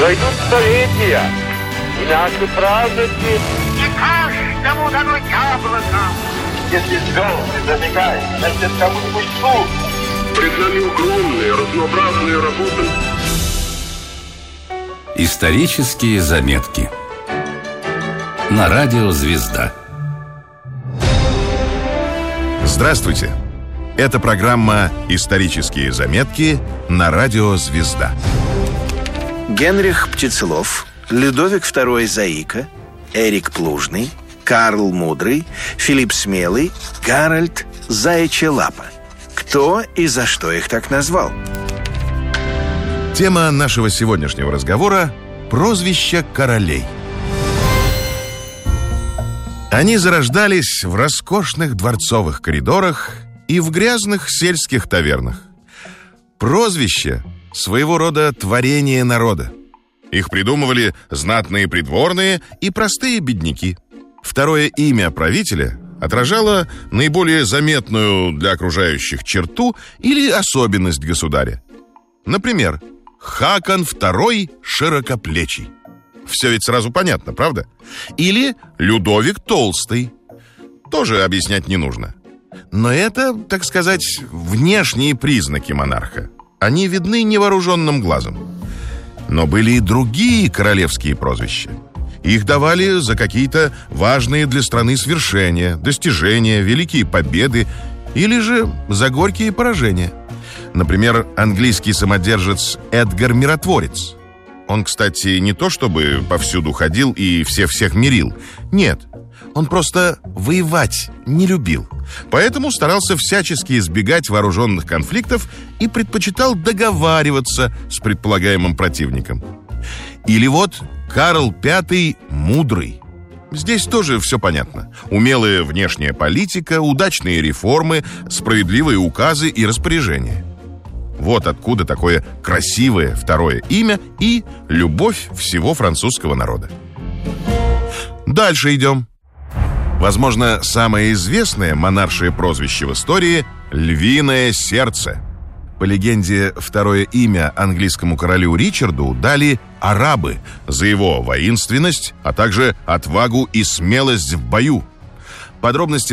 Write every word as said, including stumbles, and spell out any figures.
Пройдут столетия, и наши праздники... И каждому дано яблоко. Если звезды зажигают, значит, кому-нибудь суд. Пред нами огромные, разнообразные работы. Исторические заметки на радио «Звезда». Здравствуйте! Это программа «Исторические заметки» на радио «Звезда». Генрих Птицелов, Людовик второй Заика, Эрик Плужный, Карл Мудрый, Филипп Смелый, Гарольд Заячья Лапа. Кто и за что их так назвал? Тема нашего сегодняшнего разговора – прозвища королей. Они зарождались в роскошных дворцовых коридорах и в грязных сельских тавернах. Прозвища – своего рода творение народа. Их придумывали знатные придворные и простые бедняки. Второе имя правителя отражало наиболее заметную для окружающих черту или особенность государя. Например, Хакон второй Широкоплечий. Все ведь сразу понятно, правда? Или Людовик Толстый. Тоже объяснять не нужно. Но это, так сказать, внешние признаки монарха. Они видны невооруженным глазом. Но были и другие королевские прозвища. Их давали за какие-то важные для страны свершения, достижения, великие победы или же за горькие поражения. Например, английский самодержец Эдгар Миротворец. Он, кстати, не то чтобы повсюду ходил и всех-всех мирил. Нет, он просто воевать не любил. Поэтому старался всячески избегать вооруженных конфликтов и предпочитал договариваться с предполагаемым противником. Или вот Карл Пятый Мудрый. Здесь тоже все понятно. Умелая внешняя политика, удачные реформы, справедливые указы и распоряжения. Вот откуда такое красивое второе имя и любовь всего французского народа. Дальше идем. Возможно, самое известное монаршее прозвище в истории – «Львиное сердце». По легенде, второе имя английскому королю Ричарду дали арабы за его воинственность, а также отвагу и смелость в бою. Подробности